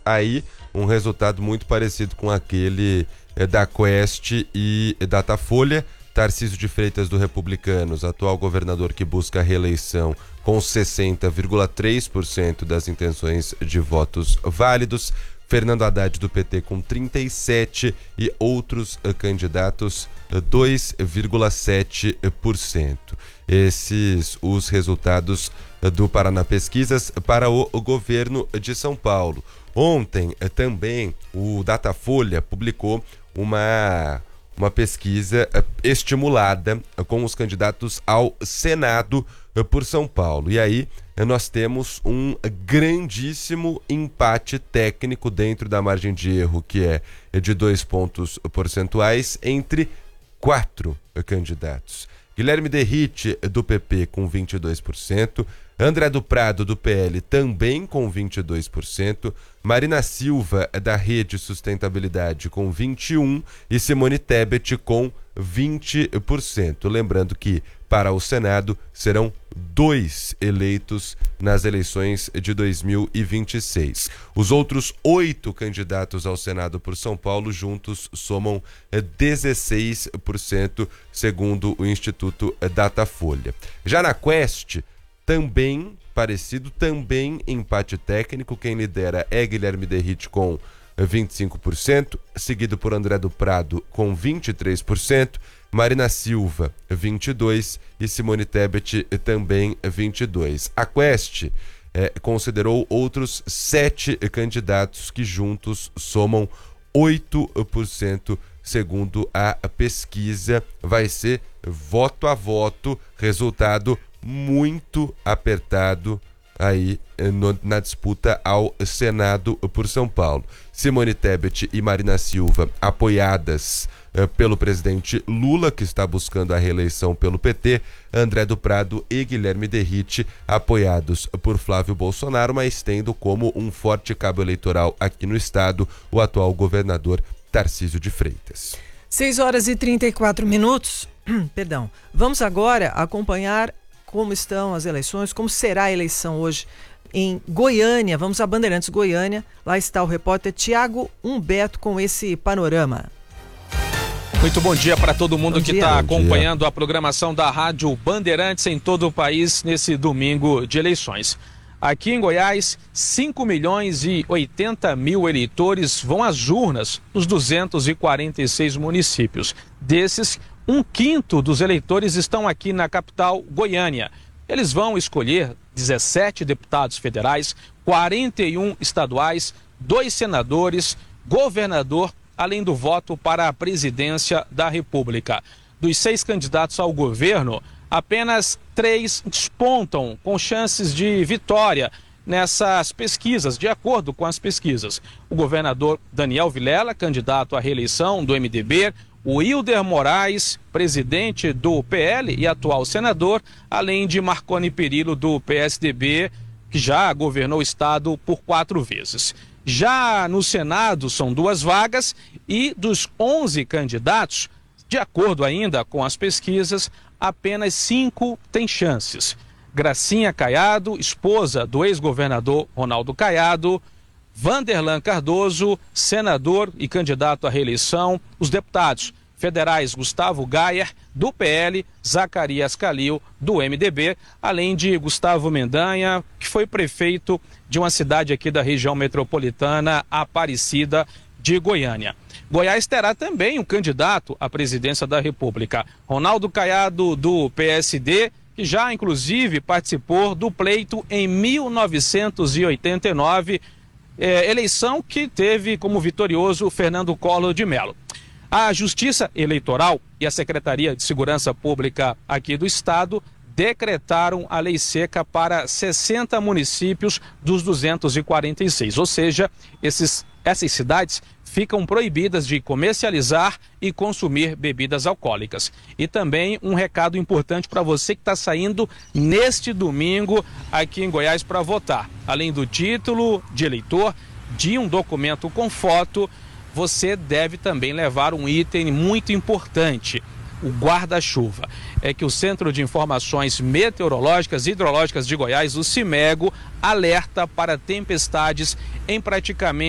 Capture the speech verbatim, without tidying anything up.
aí um resultado muito parecido com aquele é, da Quest e Datafolha. Tarcísio de Freitas, do Republicanos, atual governador que busca a reeleição, com sessenta vírgula três por cento das intenções de votos válidos. Fernando Haddad, do P T, com trinta e sete por cento e outros uh, candidatos uh, dois vírgula sete por cento. Esses os resultados uh, do Paraná Pesquisas para o, o governo de São Paulo. Ontem uh, também o Datafolha publicou uma... uma pesquisa estimulada com os candidatos ao Senado por São Paulo. E aí nós temos um grandíssimo empate técnico dentro da margem de erro, que é de dois pontos percentuais, entre quatro candidatos. Guilherme Derrite, do P P, com vinte e dois por cento. André do Prado, do P L, também com vinte e dois por cento. Marina Silva, da Rede Sustentabilidade, com vinte e um por cento. E Simone Tebet, com vinte por cento. Lembrando que, para o Senado, serão dois eleitos nas eleições de dois mil e vinte e seis. Os outros oito candidatos ao Senado por São Paulo juntos somam dezesseis por cento, segundo o Instituto Datafolha. Já na Quest, também parecido, também empate técnico. Quem lidera é Guilherme Derrite com vinte e cinco por cento, seguido por André do Prado com vinte e três por cento, Marina Silva vinte e dois por cento e Simone Tebet também vinte e dois por cento. A Quest eh, considerou outros sete candidatos que juntos somam oito por cento, segundo a pesquisa. Vai ser voto a voto, resultado muito apertado aí no, na disputa ao Senado por São Paulo. Simone Tebet e Marina Silva apoiadas eh, pelo presidente Lula, que está buscando a reeleição pelo P T. André do Prado e Guilherme Derrite apoiados por Flávio Bolsonaro, mas tendo como um forte cabo eleitoral aqui no estado o atual governador Tarcísio de Freitas. seis horas e trinta e quatro minutos. Perdão. Vamos agora acompanhar como estão as eleições, como será a eleição hoje em Goiânia. Vamos a Bandeirantes, Goiânia. Lá está o repórter Tiago Humberto com esse panorama. Muito bom dia para todo mundo Bom que dia. está Bom acompanhando dia. a programação da Rádio Bandeirantes em todo o país nesse domingo de eleições. Aqui em Goiás, cinco milhões e oitenta mil eleitores vão às urnas nos duzentos e quarenta e seis municípios. Desses, um quinto dos eleitores estão aqui na capital Goiânia. Eles vão escolher dezessete deputados federais, quarenta e um estaduais, dois senadores, governador, além do voto para a presidência da República. Dos seis candidatos ao governo, apenas três despontam com chances de vitória nessas pesquisas, de acordo com as pesquisas. O governador Daniel Vilela, candidato à reeleição do M D B, o Hilder Moraes, presidente do P L e atual senador, além de Marconi Perillo, do P S D B, que já governou o estado por quatro vezes. Já no Senado são duas vagas e dos onze candidatos, de acordo ainda com as pesquisas, apenas cinco têm chances. Gracinha Caiado, esposa do ex-governador Ronaldo Caiado, Vanderlan Cardoso, senador e candidato à reeleição, os deputados federais Gustavo Gayer, do P L, Zacarias Calil, do M D B, além de Gustavo Mendanha, que foi prefeito de uma cidade aqui da região metropolitana, Aparecida de Goiânia. Goiás terá também um candidato à presidência da República, Ronaldo Caiado, do P S D, que já inclusive participou do pleito em mil novecentos e oitenta e nove, É, eleição que teve como vitorioso Fernando Collor de Mello. A Justiça Eleitoral e a Secretaria de Segurança Pública aqui do estado decretaram a lei seca para sessenta municípios dos duzentos e quarenta e seis, ou seja, esses, essas cidades ficam proibidas de comercializar e consumir bebidas alcoólicas. E também um recado importante para você que está saindo neste domingo aqui em Goiás para votar. Além do título de eleitor, de um documento com foto, você deve também levar um item muito importante, o guarda-chuva. É que o Centro de Informações Meteorológicas e Hidrológicas de Goiás, o CIMEGO, alerta para tempestades em praticamente